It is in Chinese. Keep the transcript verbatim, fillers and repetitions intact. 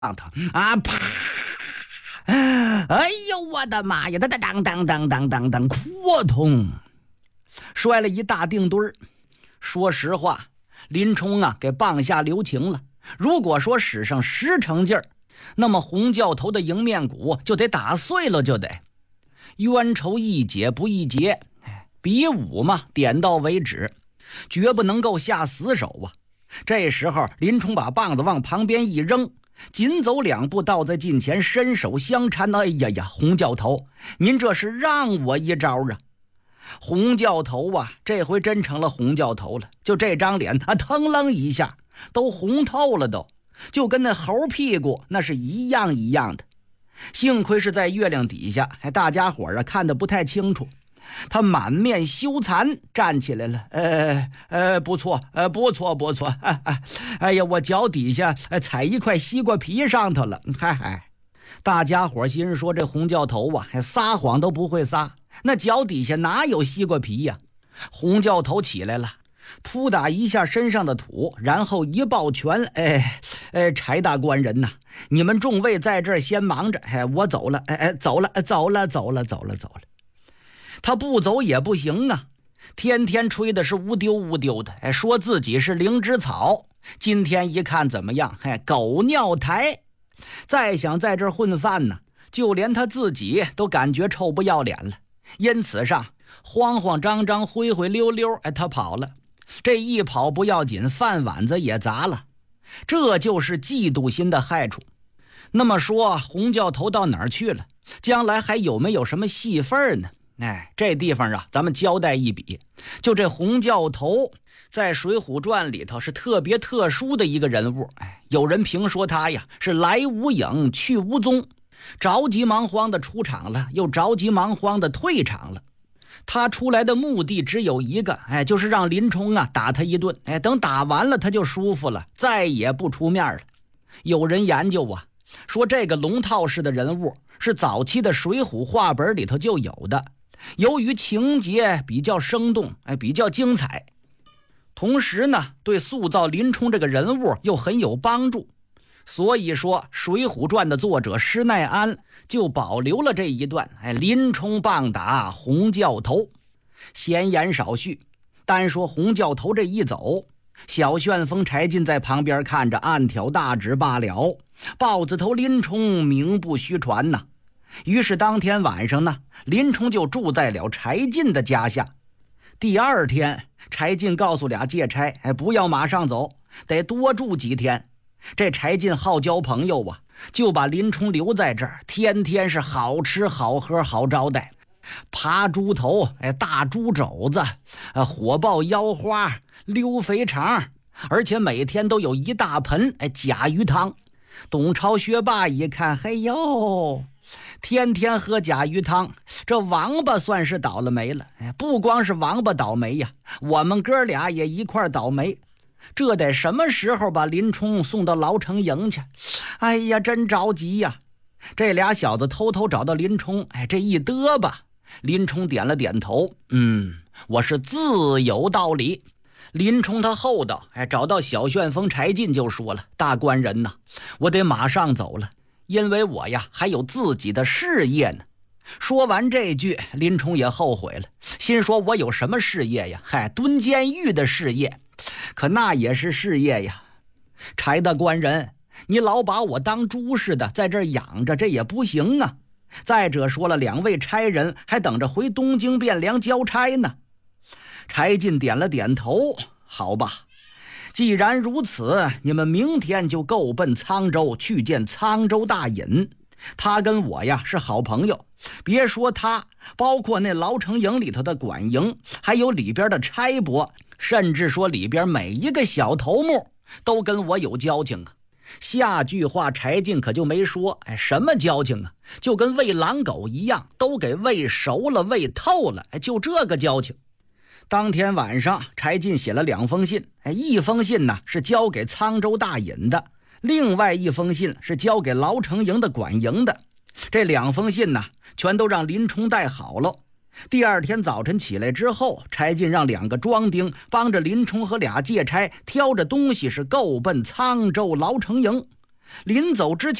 头啊，啪！哎呦我的妈呀！当当当当当当当，扩通，摔了一大腚墩儿。说实话，林冲啊给棒下留情了。如果说使上十成劲儿，那么洪教头的迎面骨就得打碎了，就得。冤仇易解不易结，比武嘛，点到为止，绝不能够下死手啊。这时候林冲把棒子往旁边一扔，紧走两步到在近前，伸手相搀。哎呀呀，洪教头，您这是让我一招啊！洪教头啊，这回真成了洪教头了，就这张脸他腾楞一下都红透了，都就跟那猴屁股那是一样一样的。幸亏是在月亮底下，大家伙啊看得不太清楚。他满面羞惭站起来了，呃呃，不错，呃不错不错，哎哎，哎呀，我脚底下踩一块西瓜皮上头了，嗨嗨！大家伙心说这洪教头啊，撒谎都不会撒，那脚底下哪有西瓜皮呀？洪教头起来了，扑打一下身上的土，然后一抱拳，哎哎，柴大官人呐、啊，你们众位在这儿先忙着，哎，我走了，哎哎，走了，走了，走了，走了，走了。他不走也不行啊，天天吹的是乌丢乌丢的，哎，说自己是灵芝草，今天一看怎么样？哎，狗尿台！再想在这儿混饭呢，就连他自己都感觉臭不要脸了。因此上慌慌张张、灰灰溜溜，哎，他跑了。这一跑不要紧，饭碗子也砸了。这就是嫉妒心的害处。那么说，洪教头到哪儿去了？将来还有没有什么戏份呢？哎，这地方啊，咱们交代一笔。就这洪教头在《水浒传》里头是特别特殊的一个人物。哎，有人评说他呀是来无影去无踪，着急忙慌的出场了，又着急忙慌的退场了。他出来的目的只有一个，哎，就是让林冲啊打他一顿。哎，等打完了他就舒服了，再也不出面了。有人研究啊，说这个龙套式的人物是早期的水浒话本里头就有的。由于情节比较生动，哎，比较精彩，同时呢，对塑造林冲这个人物又很有帮助，所以说《水浒传》的作者施耐庵就保留了这一段，哎，林冲棒打洪教头。闲言少叙，单说洪教头这一走，小旋风柴进在旁边看着，暗挑大指罢了。豹子头林冲名不虚传呐、啊。于是当天晚上呢，林冲就住在了柴进的家下。第二天，柴进告诉俩借差，哎，不要马上走，得多住几天。这柴进好交朋友啊，就把林冲留在这儿，天天是好吃好喝好招待，扒猪头，哎，大猪肘子，呃，火爆腰花，溜肥肠，而且每天都有一大盆哎甲鱼汤。董超、薛霸一看，嘿呦，天天喝甲鱼汤，这王八算是倒了霉了。哎，不光是王八倒霉呀，我们哥俩也一块倒霉。这得什么时候把林冲送到牢城营去？哎呀，真着急呀！这俩小子偷偷找到林冲，哎，这一嘚吧，林冲点了点头，嗯，我是自有道理。林冲他厚道，哎，找到小旋风柴进就说了：“大官人呐，我得马上走了，因为我呀还有自己的事业呢。”说完这句，林冲也后悔了，心说：“我有什么事业呀？嗨，蹲监狱的事业，可那也是事业呀。柴大官人，你老把我当猪似的在这儿养着，这也不行啊。再者说了，两位差人还等着回东京汴梁交差呢。”柴进点了点头，好吧，既然如此，你们明天就够奔沧州去见沧州大尹。他跟我呀是好朋友，别说他，包括那牢城营里头的管营，还有里边的差拨，甚至说里边每一个小头目都跟我有交情啊。下句话柴进可就没说，哎，什么交情啊？就跟喂狼狗一样，都给喂熟了喂透了，哎，就这个交情。当天晚上，柴进写了两封信，哎，一封信呢是交给沧州大尹的，另外一封信是交给牢城营的管营的。这两封信呢，全都让林冲带好了。第二天早晨起来之后，柴进让两个庄丁帮着林冲和俩借差挑着东西是够奔沧州牢城营。 临走之前